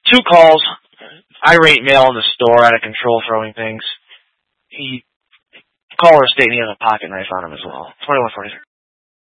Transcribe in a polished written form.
2 calls. Irate male in the store, out of control, throwing things. Caller stating he has a pocket knife on him as well. 2143.